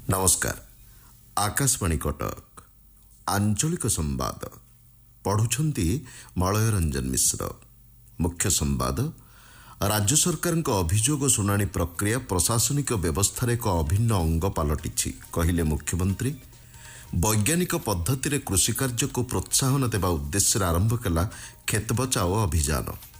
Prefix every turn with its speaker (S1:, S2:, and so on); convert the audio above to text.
S1: नमस्कार। आकाशवाणी कटक आंचलिक संवाद पढ़ुछंती मलय रंजन मिश्र। मुख्य संवाद राज्य सरकार अभियोग शुणाणी प्रक्रिया प्रशासनिक व्यवस्था एक अभिन्न अंग पलटि कहले मुख्यमंत्री। वैज्ञानिक पद्धति कृषि कार्य को प्रोत्साहन देवा उद्देश्य आरंभ कला खेत बचाओ अभियान।